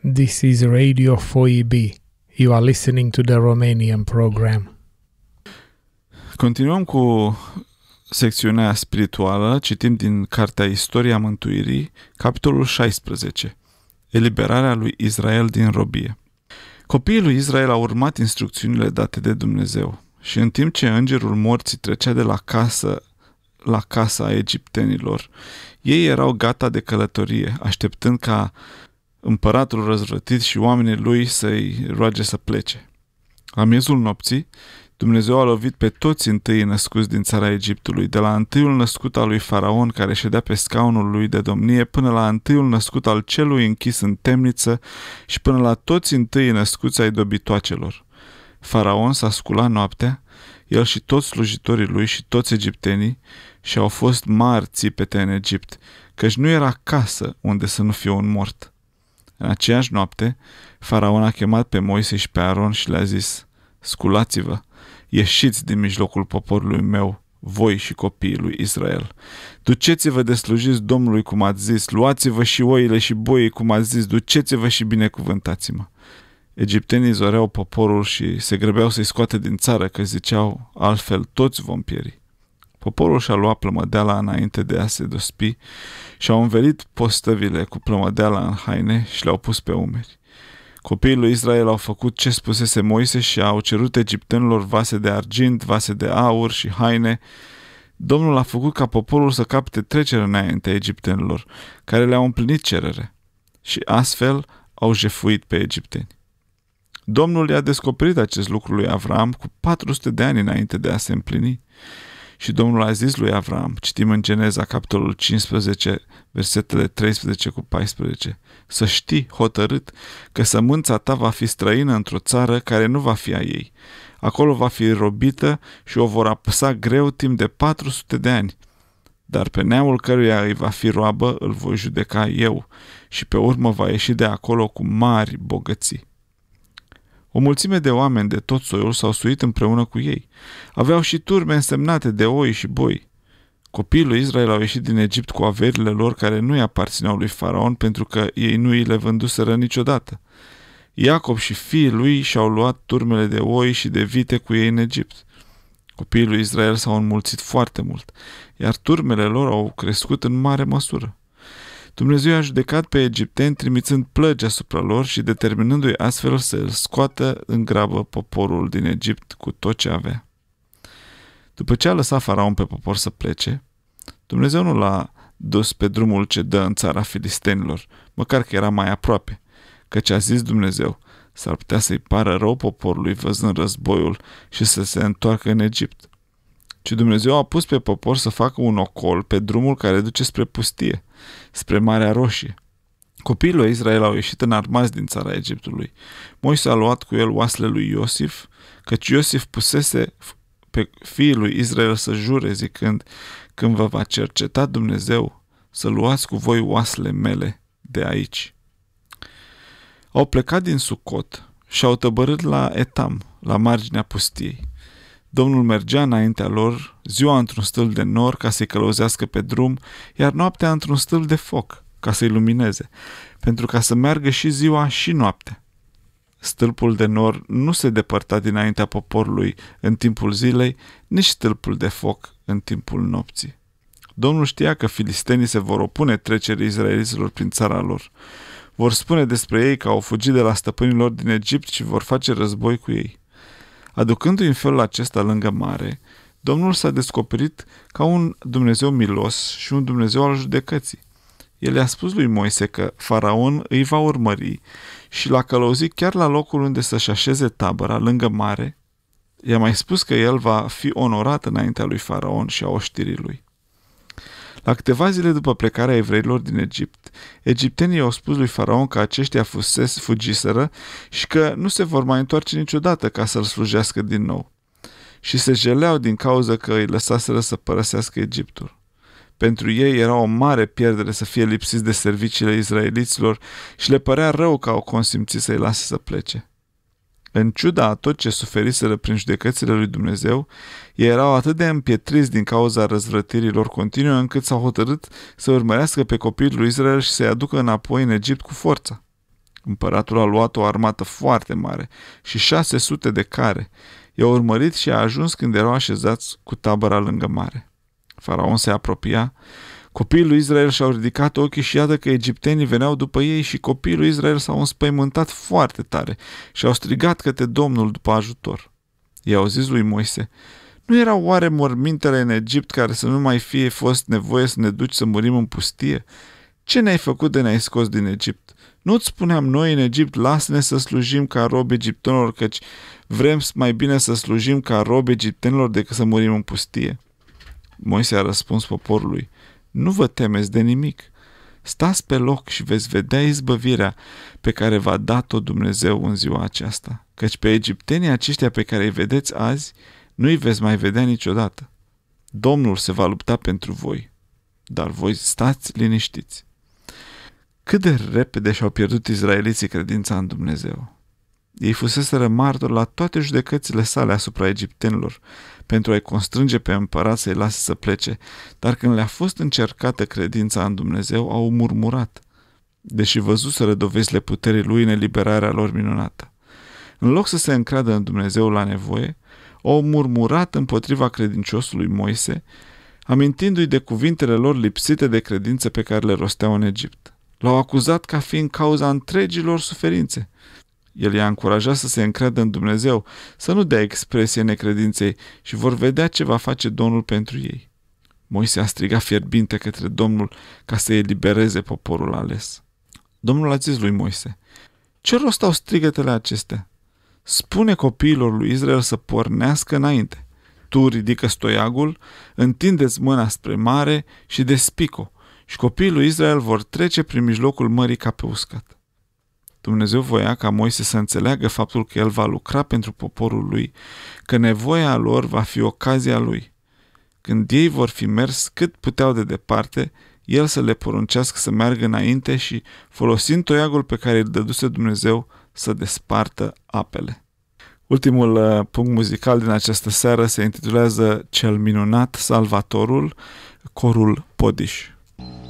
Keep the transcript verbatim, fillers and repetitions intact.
This is Radio four E B. You are listening to the Romanian program. Continuăm cu secțiunea spirituală, citim din Cartea Istoria Mântuirii, capitolul șaisprezece. Eliberarea lui Israel din robie. Copiii lui Israel au urmat instrucțiunile date de Dumnezeu și în timp ce îngerul morții trecea de la casă la casa a egiptenilor, ei erau gata de călătorie, așteptând ca împăratul răzvrătit și oamenii lui să-i roage să plece. La miezul nopții, Dumnezeu a lovit pe toți întâi născuți din țara Egiptului, de la întâiul născut al lui Faraon care ședea pe scaunul lui de domnie, până la întâiul născut al celui închis în temniță și până la toți întâi născuți ai dobitoacelor. Faraon s-a sculat noaptea, el și toți slujitorii lui și toți egiptenii, și au fost mari țipete în Egipt, căci nu era casă unde să nu fie un mort. În aceeași noapte, Faraon a chemat pe Moise și pe Aron și le-a zis: sculați-vă, ieșiți din mijlocul poporului meu, voi și copiii lui Israel. Duceți-vă de slujiți Domnului cum ați zis, luați-vă și oile și boii cum ați zis, duceți-vă și binecuvântați-mă. Egiptenii zoreau poporul și se grăbeau să-i scoate din țară, că ziceau, altfel toți vom pieri. Poporul și-a luat plămădeala înainte de a se dospi și au învelit postăvile cu plămădeala în haine și le-au pus pe umeri. Copiii lui Israel au făcut ce spusese Moise și au cerut egiptenilor vase de argint, vase de aur și haine. Domnul a făcut ca poporul să capte trecere înaintea egiptenilor, care le-au împlinit cerere, și astfel au jefuit pe egipteni. Domnul i-a descoperit acest lucru lui Avram cu patru sute de ani înainte de a se împlini. Și Domnul a zis lui Avram, citim în Geneza, capitolul cincisprezece, versetele treisprezece cu paisprezece, să știi hotărât că sămânța ta va fi străină într-o țară care nu va fi a ei. Acolo va fi robită și o vor apăsa greu timp de patru sute de ani. Dar pe neamul căruia îi va fi roabă îl voi judeca eu și pe urmă va ieși de acolo cu mari bogății. O mulțime de oameni de tot soiul s-au suit împreună cu ei. Aveau și turme însemnate de oi și boi. Copiii lui Israel au ieșit din Egipt cu averile lor care nu-i aparțineau lui Faraon, pentru că ei nu îi le vânduseră niciodată. Iacob și fiii lui și-au luat turmele de oi și de vite cu ei în Egipt. Copiii lui Israel s-au înmulțit foarte mult, iar turmele lor au crescut în mare măsură. Dumnezeu a judecat pe egipteni trimițând plăgi asupra lor și determinându-i astfel să îl scoată în grabă poporul din Egipt cu tot ce avea. După ce a lăsat Faraon pe popor să plece, Dumnezeu nu l-a dus pe drumul ce dă în țara filistenilor, măcar că era mai aproape, căci a zis Dumnezeu, s-ar putea să-i pară rău poporului văzând războiul și să se întoarcă în Egipt. Ci Dumnezeu a pus pe popor să facă un ocol pe drumul care duce spre pustie, spre Marea Roșie. Copiii lui Israel au ieșit înarmați din țara Egiptului. Moise a luat cu el oasele lui Iosif, căci Iosif pusese pe fiii lui Israel să jure zicând, când vă va cerceta Dumnezeu, să luați cu voi oasele mele de aici. Au plecat din Sucot și au tăbărât la Etam, la marginea pustiei. Domnul mergea înaintea lor, ziua într-un stâlp de nor ca să-i călăuzească pe drum, iar noaptea într-un stâlp de foc ca să-i lumineze, pentru ca să meargă și ziua și noaptea. Stâlpul de nor nu se depărta dinaintea poporului în timpul zilei, nici stâlpul de foc în timpul nopții. Domnul știa că filistenii se vor opune trecerii izraeliților prin țara lor. Vor spune despre ei că au fugit de la stăpânii lor din Egipt și vor face război cu ei. Aducându-i în felul acesta lângă mare, Domnul s-a descoperit ca un Dumnezeu milos și un Dumnezeu al judecății. El i-a spus lui Moise că Faraon îi va urmări și l-a călăuzit chiar la locul unde să-și așeze tabăra, lângă mare. I-a mai spus că el va fi onorat înaintea lui Faraon și a oștirii lui. La câteva zile după plecarea evreilor din Egipt, egiptenii au spus lui Faraon că aceștia fusese, fugiseră și că nu se vor mai întoarce niciodată ca să-l slujească din nou. Și se jeleau din cauza că îi lăsaseră să părăsească Egiptul. Pentru ei era o mare pierdere să fie lipsiți de serviciile izraeliților și le părea rău că au consimțit să-i lase să plece. În ciuda a tot ce suferiseră prin judecățile lui Dumnezeu, ei erau atât de împietriți din cauza răzvrătirilor continue încât s-au hotărât să urmărească pe copiii lui Israel și să-i aducă înapoi în Egipt cu forța. Împăratul a luat o armată foarte mare și șase sute de care. I-a urmărit și a ajuns când erau așezați cu tabăra lângă mare. Faraon se apropia. Copiii lui Israel și-au ridicat ochii și iată că egiptenii veneau după ei și copiii lui Israel s-au înspăimântat foarte tare și au strigat către Domnul după ajutor. I-au zis lui Moise: nu erau oare mormintele în Egipt care să nu mai fie fost nevoie să ne duci să murim în pustie? Ce ne-ai făcut de ne-ai scos din Egipt? Nu-ți spuneam noi în Egipt, lasă-ne să slujim ca robi egiptenilor, căci vrem mai bine să slujim ca robi egiptenilor decât să murim în pustie? Moise a răspuns poporului: nu vă temeți de nimic. Stați pe loc și veți vedea izbăvirea pe care v-a dat-o Dumnezeu în ziua aceasta, căci pe egiptenii aceștia pe care îi vedeți azi, nu îi veți mai vedea niciodată. Domnul se va lupta pentru voi, dar voi stați liniștiți. Cât de repede și-au pierdut izraeliții credința în Dumnezeu. Ei fuseseră martori la toate judecățile sale asupra egiptenilor, pentru a-i constrânge pe împărat să-i lase să plece, dar când le-a fost încercată credința în Dumnezeu, au murmurat, deși văzuseră dovezile puterii lui în eliberarea lor minunată. În loc să se încreadă în Dumnezeu la nevoie, au murmurat împotriva credinciosului Moise, amintindu-i de cuvintele lor lipsite de credință pe care le rosteau în Egipt. L-au acuzat ca fiind cauza întregilor suferințe. El i-a încurajat să se încreadă în Dumnezeu, să nu dea expresie necredinței și vor vedea ce va face Domnul pentru ei. Moise a strigat fierbinte către Domnul ca să elibereze poporul ales. Domnul a zis lui Moise: ce rost au strigătele acestea? Spune copiilor lui Israel să pornească înainte. Tu ridică stoiagul, întindeți mâna spre mare și despic-o, și copiii lui Israel vor trece prin mijlocul mării ca pe uscat. Dumnezeu voia ca Moise să înțeleagă faptul că el va lucra pentru poporul lui, că nevoia lor va fi ocazia lui. Când ei vor fi mers cât puteau de departe, el să le poruncească să meargă înainte și, folosind toiagul pe care îl dăduse Dumnezeu, să despartă apele. Ultimul uh, punct muzical din această seară se intitulează Cel minunat Salvatorul, corul Podiș.